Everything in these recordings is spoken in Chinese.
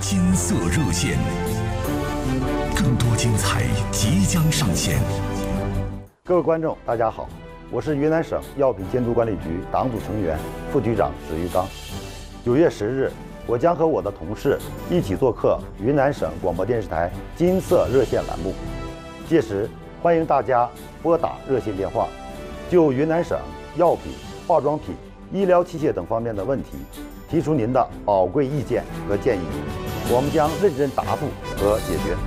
金色热线，更多精彩即将上线。 各位观众，大家好，我是云南省药品监督管理局党组成员、副局长史玉刚。9月10日，我将和我的同事一起做客云南省广播电视台金色热线栏目，届时欢迎大家拨打热线电话，就云南省药品、化妆品、医疗器械等方面的问题提出您的宝贵意见和建议，我们将认真答复和解决。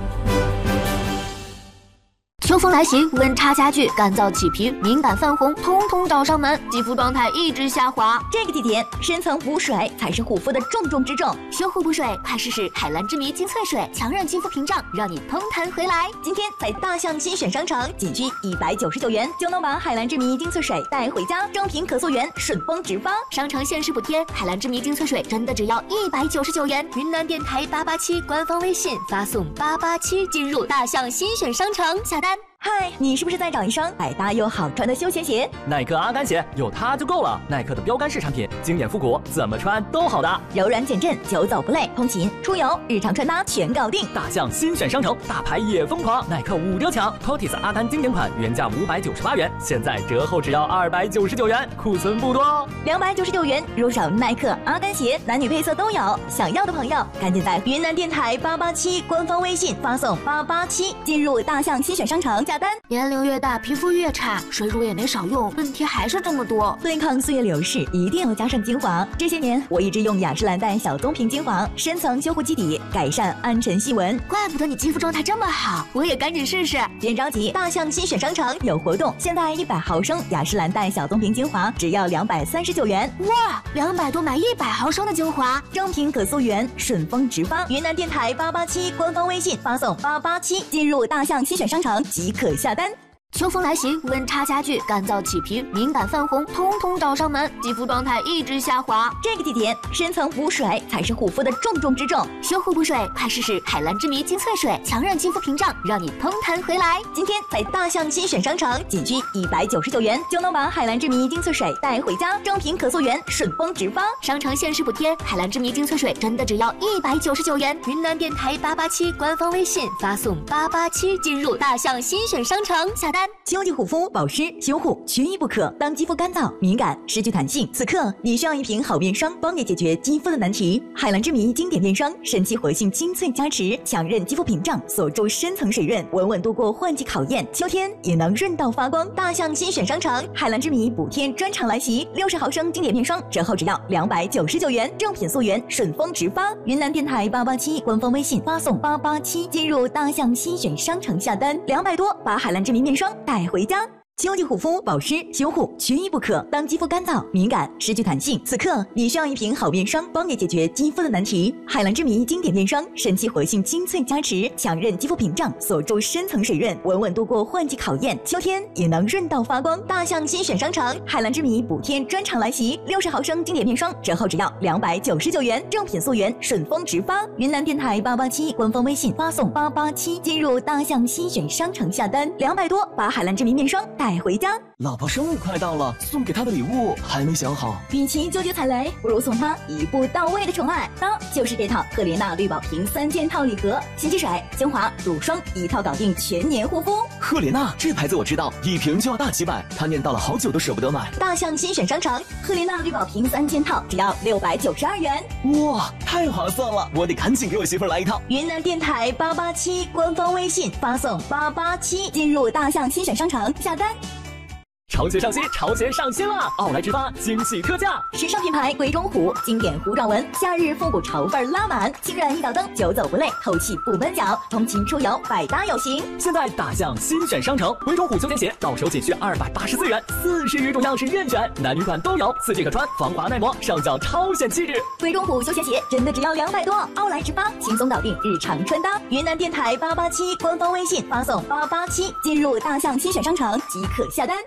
秋风来袭，温差加剧，干燥起皮、敏感泛红，通通找上门，肌肤状态一直下滑。 这个季节，深层补水才是护肤的重中之重。 修护补水，快试试海蓝之谜精粹水，强韧肌肤屏障，让你蓬弹回来。 今天在大象新选商城，仅需199元就能把海蓝之谜精粹水带回家，正品可溯源，顺丰直发。 商城限时补贴，海蓝之谜精粹水真的只要199元。云南电台887官方微信发送887进入大象新选商城下单。 嗨，你是不是在找一双百搭又好穿的休闲鞋？ 耐克阿甘鞋有它就够了。耐克的标杆式产品，经典复古，怎么穿都好的， 柔软减震，久走不累，通勤、出游、日常穿搭全搞定。 大象新选商城，大牌也疯狂，耐克5折抢。Cotis 阿甘经典款原价598元，现在折后只要299元，库存不多哦。 299元入手耐克阿甘鞋，男女配色都有。想要的朋友，赶紧在云南电台887官方微信发送887进入大象新选商城。下单。 年龄越大，皮肤越差，水乳也没少用，问题还是这么多。 对抗岁月流逝，一定要加上精华。这些年，我一直用雅诗兰黛小棕瓶精华，深层修护基底，改善暗沉细纹。 怪不得你肌肤状态这么好，我也赶紧试试。 别着急，大象新选商城有活动，现在100毫升雅诗兰黛小棕瓶精华只要239元。 哇，200多买100毫升的精华， 正品可溯源，顺丰直发。云南电台887官方微信发送887进入大象新选商城即可下单。 秋风来袭，温差加剧，干燥起皮、敏感泛红，通通找上门，肌肤状态一直下滑。 这个季节，深层补水才是护肤的重中之重。 修护补水，快试试海蓝之谜精粹水，强韧肌肤屏障，让你蓬弹回来。 今天在大象新选商城，仅需199元就能把海蓝之谜精粹水带回家，正品可溯源，顺丰直发。 商城限时补贴，海蓝之谜精粹水真的只要199元。云南电台887官方微信发送887进入大象新选商城下单。 秋季护肤保湿修护缺一不可。当肌肤干燥、敏感、失去弹性，此刻你需要一瓶好面霜，帮你解决肌肤的难题。海蓝之谜经典面霜，神奇活性精粹加持，强韧肌肤屏障，锁住深层水润，稳稳度过换季考验。秋天也能润到发光。大象新选商城，海蓝之谜补贴专场来袭，60毫升经典面霜折后只要299元，正品溯源，顺丰直发。云南电台887官方微信发送887进入大象新选商城下单，200多把海蓝之谜面霜带回家。秋季护肤保湿修护缺一不可。当肌肤干燥、敏感、失去弹性，此刻你需要一瓶好面霜，帮你解决肌肤的难题。海蓝之谜经典面霜，神奇活性精粹加持，强韧肌肤屏障，锁住深层水润，稳稳度过换季考验。秋天也能润到发光。大象新选商城，海蓝之谜补贴专场来袭，60毫升经典面霜折后只要299元，正品溯源，顺丰直发。云南电台887官方微信发送887进入大象新选商城下单，200多把海蓝之谜面霜带回家。 老婆生日快到了，送给她的礼物还没想好。 与其纠结踩雷，不如送她一步到位的宠爱。当就是这套赫莲娜绿宝瓶3件套礼盒，洗洗水、精华、乳霜一套搞定全年护肤。 赫莲娜这牌子我知道，一瓶就要大几百，她念叨了好久都舍不得买。 大象新选商城，赫莲娜绿宝瓶3件套只要692元。 哇，太划算了，我得赶紧给我媳妇来一套。 云南电台887官方微信发送887进入大象新选商城下单。 潮鞋上新，潮鞋上新啦！奥莱直发惊喜特价， 时尚品牌鬼冢虎经典糊状纹，夏日复古潮味拉满，轻软一道灯，久走不累，透气不闷脚，通勤出游百搭有型。 现在大象新选商城，鬼冢虎休闲鞋到手仅需284元，40余种样式任选，男女款都有，4季可穿，防滑耐磨，上脚超显气质。 鬼冢虎休闲鞋真的只要200多，奥莱直发轻松搞定日常穿搭。云南电台887官方微信发送887进入大象新选商城即可下单。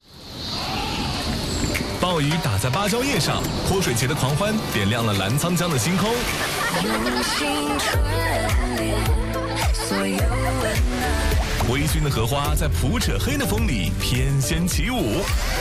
暴雨打在芭蕉叶上，泼水节的狂欢点亮了澜沧江的星空。微醺的荷花在普者黑的风里翩跹起舞。